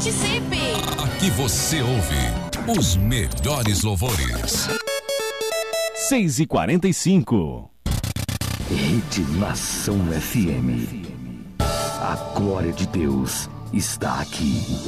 Participe! Aqui você ouve os melhores louvores. 6h45. Rede Nação FM. A glória de Deus está aqui.